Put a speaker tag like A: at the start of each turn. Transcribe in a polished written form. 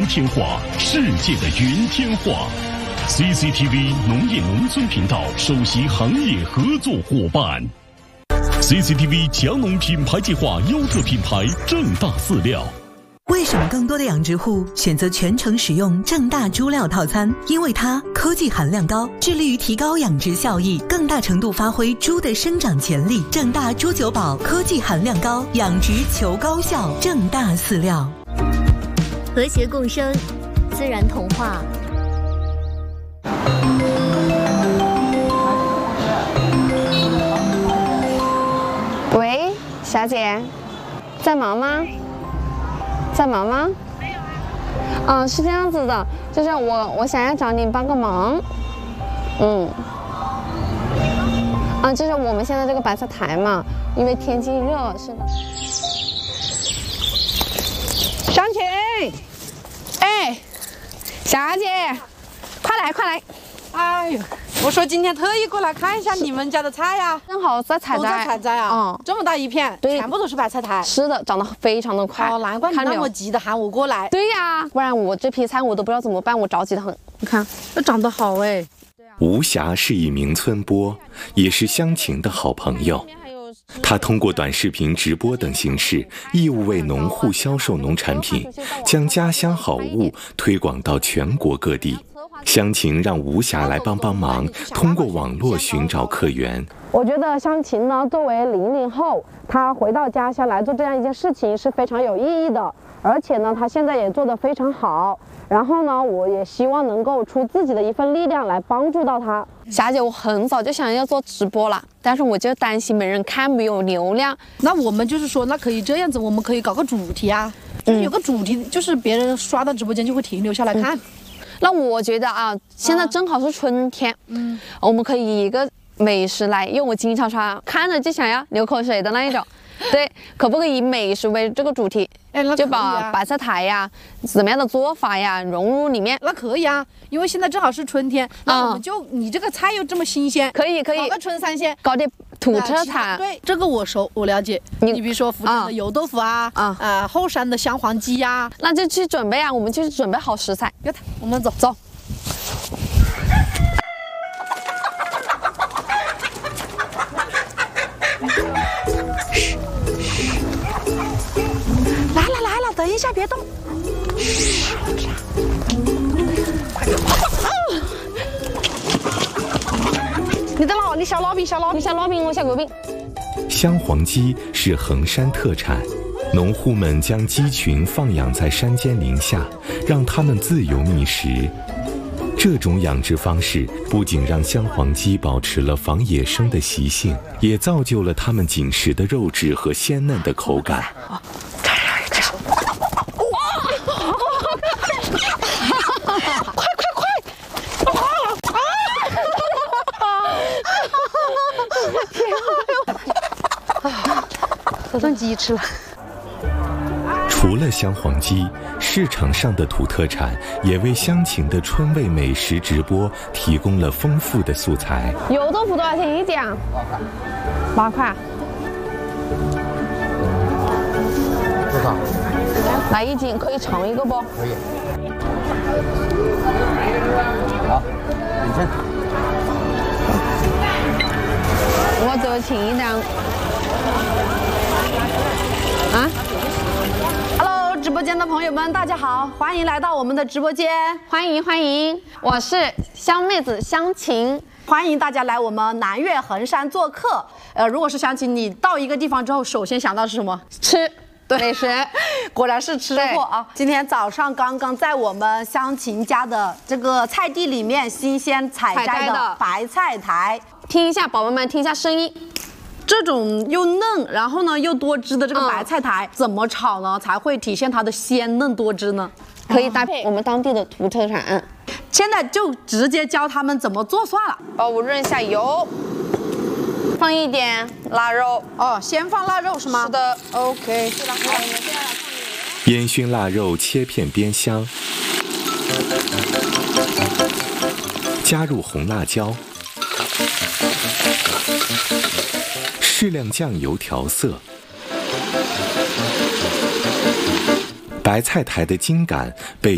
A: 天话，世界的云天话。CCTV 农业农村频道首席行业合作伙伴。CCTV 强农品牌计划优特品牌正大饲料。
B: 为什么更多的养殖户选择全程使用正大猪料套餐？因为它科技含量高，致力于提高养殖效益，更大程度发挥猪的生长潜力。正大猪酒宝科技含量高，养殖求高效。正大饲料，
C: 和谐共生，自然童话。
D: 喂，小姐，在忙吗？在忙吗？没有。是这样子的，就是我想要找你帮个忙。就是我们现在这个白菜台嘛，因为天气热，是的。乡亲，哎，小姐，快来快来！
E: 哎呦，我说今天特意过来看一下你们家的菜呀，
D: 正好在采摘。
E: 都在采摘啊？这么大一片，
D: 对，
E: 全部都是白菜苔。
D: 是的，长得非常的快。
E: 哦，难怪你那么急的喊我过来。
D: 对呀，不然我这批菜我都不知道怎么办，我着急的很。你看，
E: 这长得好哎。
F: 吴霞是一名村播，也是乡情的好朋友。他通过短视频直播等形式，义务为农户销售农产品，将家乡好物推广到全国各地。乡情让吴霞来帮忙，通过网络寻找客源。
D: 我觉得乡情呢，作为00后，他回到家乡来做这样一件事情是非常有意义的，而且呢，他现在也做得非常好。然后呢，我也希望能够出自己的一份力量来帮助到他。霞姐，我很早就想要做直播了，但是我就担心没人看，没有流量。
E: 那我们就是说，那可以这样子，我们可以搞个主题啊，就是有个主题，就是别人刷到直播间就会停留下来看。
D: 那我觉得啊，现在正好是春天，我们可以以一个美食来，因为我经常刷，看着就想要流口水的那一种。对，可不可以以美食为这个主题？就把白菜苔呀，怎么样的做法呀融入里面？
E: 那可以啊，因为现在正好是春天，那我们就你这个菜又这么新鲜，
D: 可以，
E: 搞个春三鲜，
D: 搞点土特产。
E: 对，这个我熟，我了解。你比如说福建的油豆腐啊，后山的香黄鸡呀，
D: 那就去准备啊，我们就去准备好食材。
E: 我们走。来了，等一下别动。你小烙饼，
D: 你小烙饼，我小油饼。
F: 香黄鸡是衡山特产，农户们将鸡群放养在山间林下，让它们自由觅食。这种养殖方式不仅让香黄鸡保持了防野生的习性，也造就了它们紧实的肉质和鲜嫩的口感。
E: 都当鸡吃了。
F: 除了香黄鸡，市场上的土特产也为乡情的春味美食直播提供了丰富的素材。
D: 油豆腐多少钱一斤？8块。
G: 多少？
D: 来1斤，可以尝一个不？
G: 可以。好，领证。
D: 我就请一张。
E: Hello， 直播间的朋友们，大家好，欢迎来到我们的直播间，
D: 欢迎，我是香妹子香情，
E: 欢迎大家来我们南岳衡山做客。如果是香情，你到一个地方之后，首先想到是什么？
D: 吃。
E: 对，美食，果然是吃货啊！今天早上刚刚在我们香情家的这个菜地里面新鲜采摘的白菜苔，
D: 听一下，宝宝们听一下声音。
E: 这种又嫩，然后呢又多汁的这个白菜苔，怎么炒呢才会体现它的鲜嫩多汁呢？
D: 可以搭配我们当地的土特产。
E: 现在就直接教他们怎么做算了。
D: 我热一下油，放一点腊肉。
E: 先放腊肉是吗？
D: 是的。OK。
F: 烟熏腊肉切片煸香，加入红辣椒，适量酱油调色。白菜苔的茎秆被